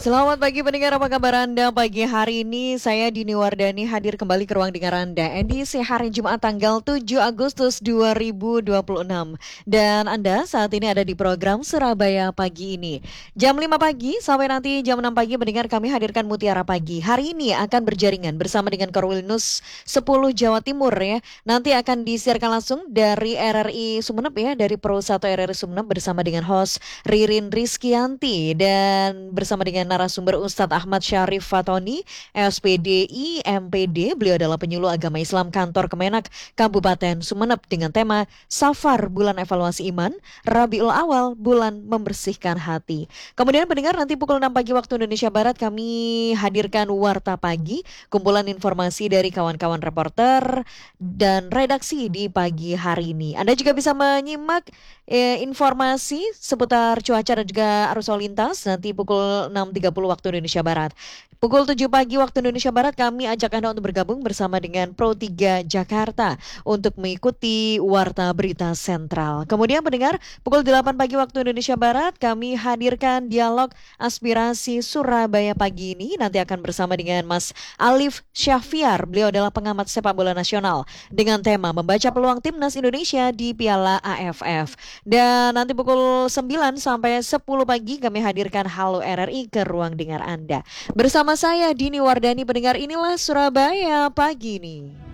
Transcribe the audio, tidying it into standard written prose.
Selamat pagi pendengar, apa kabar Anda? Pagi hari ini saya Dini Wardani hadir kembali ke ruang dengar Anda edisi hari Jumat tanggal 7 Agustus 2026. Dan Anda saat ini ada di program Surabaya Pagi ini. Jam 5 pagi sampai nanti jam 6 pagi pendengar kami hadirkan Mutiara Pagi. Hari ini akan berjaringan bersama dengan Korwilnus 10 Jawa Timur ya. Nanti akan disiarkan langsung dari RRI Sumeneb ya, dari Pro 1 RRI Sumeneb bersama dengan host Ririn Rizkyanti dan bersama dengan narasumber Ustadz Ahmad Syarif Fatoni, SPDI MPD. Beliau adalah penyuluh agama Islam kantor Kemenak Kabupaten Sumeneb dengan tema Safar Bulan Evaluasi Iman, Rabiul Awal Bulan Membersihkan Hati. Kemudian pendengar nanti pukul 6 pagi waktu Indonesia Barat kami hadirkan Warta Pagi, kumpulan informasi dari kawan-kawan reporter dan redaksi di pagi hari ini. Anda juga bisa menyimak informasi seputar cuaca dan juga arus lalu lintas nanti pukul 6.30 waktu Indonesia Barat. Pukul 7 pagi waktu Indonesia Barat kami ajak Anda untuk bergabung bersama dengan Pro 3 Jakarta untuk mengikuti Warta Berita Sentral. Kemudian pendengar, pukul 8 pagi waktu Indonesia Barat kami hadirkan dialog aspirasi Surabaya pagi ini. Nanti akan bersama dengan Mas Alif Syahfiar. Beliau adalah pengamat sepak bola nasional dengan tema membaca peluang timnas Indonesia di Piala AFF. Dan nanti pukul 9 sampai 10 pagi kami hadirkan Halo RRI ke ruang dengar Anda. Bersama saya Dini Wardani, pendengar inilah Surabaya Pagi ini.